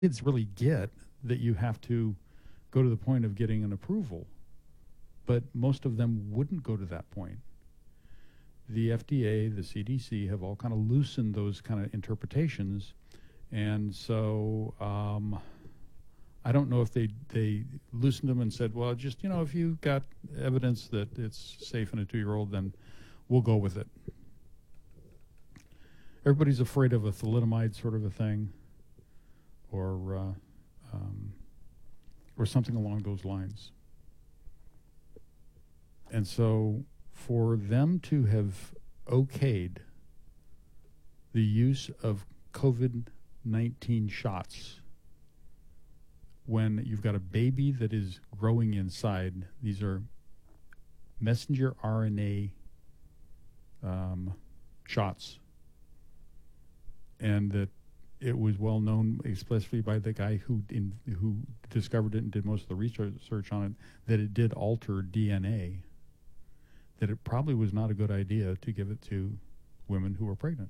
kids really get that you have to go to the point of getting an approval, but most of them wouldn't go to that point. The FDA, the CDC have all kind of loosened those kind of interpretations, and so I don't know if they loosened them and said, well, just, if you got evidence that it's safe in a 2-year-old, then we'll go with it. Everybody's afraid of a thalidomide sort of a thing, or something along those lines. And so for them to have okayed the use of COVID-19 shots when you've got a baby that is growing inside, these are messenger RNA shots, and that it was well known, especially by the guy who discovered it and did most of the research on it, that it did alter DNA, that it probably was not a good idea to give it to women who were pregnant.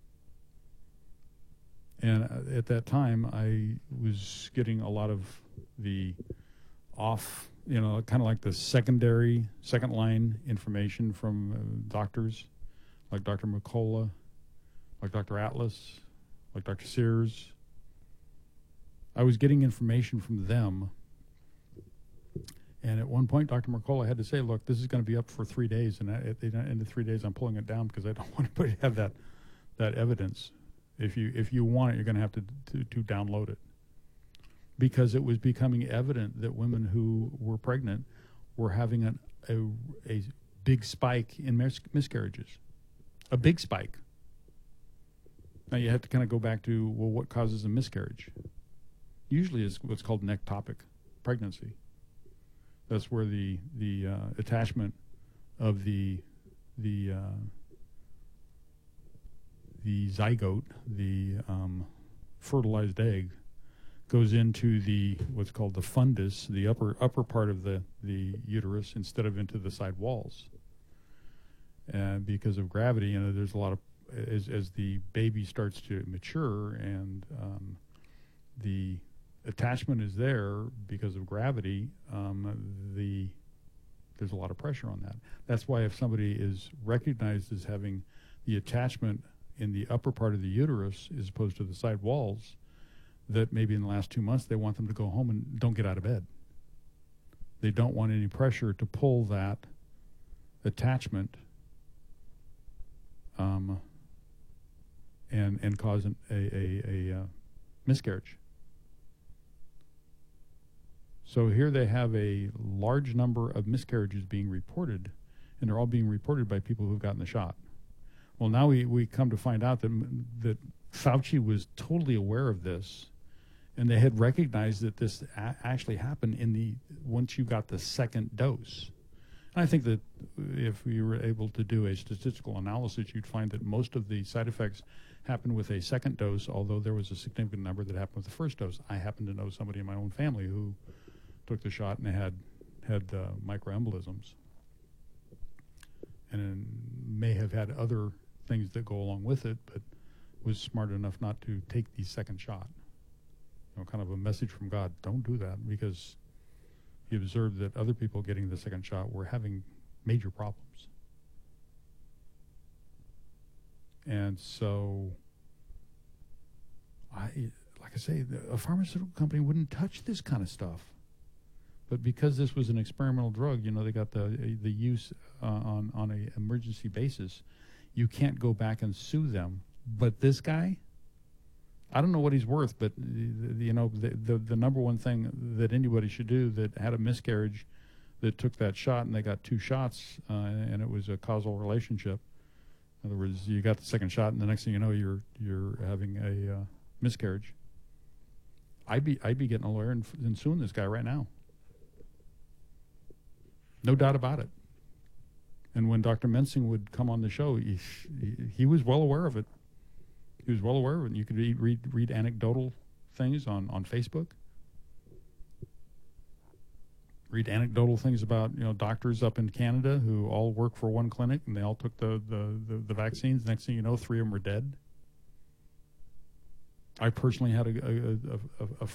And at that time, I was getting a lot of the off, kind of like the second line information from doctors, like Dr. McCullough, like Dr. Atlas, like Dr. Sears. I was getting information from them. And at one point, Dr. McCullough had to say, look, this is going to be up for 3 days. And at the end of 3 days, I'm pulling it down because I don't want anybody to have that evidence. If you want it, you're going to have to download it. Because it was becoming evident that women who were pregnant were having a big spike in miscarriages. A big spike. Now you have to kind of go back to, well, what causes a miscarriage? Usually it's what's called an ectopic pregnancy. That's where the attachment of the zygote, the fertilized egg, goes into what's called the fundus, the upper part of the uterus, instead of into the side walls. And because of gravity, there's a lot of, as the baby starts to mature and the attachment is there because of gravity, there's a lot of pressure on that. That's why if somebody is recognized as having the attachment in the upper part of the uterus as opposed to the side walls, that maybe in the last 2 months they want them to go home and don't get out of bed. They don't want any pressure to pull that attachment and cause a miscarriage. So here they have a large number of miscarriages being reported, and they're all being reported by people who've gotten the shot. Well, now we come to find out that Fauci was totally aware of this, and they had recognized that this actually happened once you got the second dose. And I think that if we were able to do a statistical analysis, you'd find that most of the side effects happened with a second dose, although there was a significant number that happened with the first dose. I happen to know somebody in my own family who took the shot and they had microembolisms, and may have had other things that go along with it, but was smart enough not to take the second shot. Kind of a message from God: don't do that, because he observed that other people getting the second shot were having major problems. And so, like I say, a pharmaceutical company wouldn't touch this kind of stuff. But because this was an experimental drug, they got the use on an emergency basis. You can't go back and sue them. But this guy, I don't know what he's worth, but the number one thing that anybody should do that had a miscarriage, that took that shot and they got 2 shots, and it was a causal relationship. In other words, you got the second shot, and the next thing you know, you're having a miscarriage. I'd be getting a lawyer and suing this guy right now. No doubt about it. And when Dr. Mensing would come on the show, he was well aware of it. He was well aware of it. You could read anecdotal things on Facebook. Read anecdotal things about doctors up in Canada who all work for one clinic and they all took the vaccines. Next thing you know, 3 of them were dead. I personally had a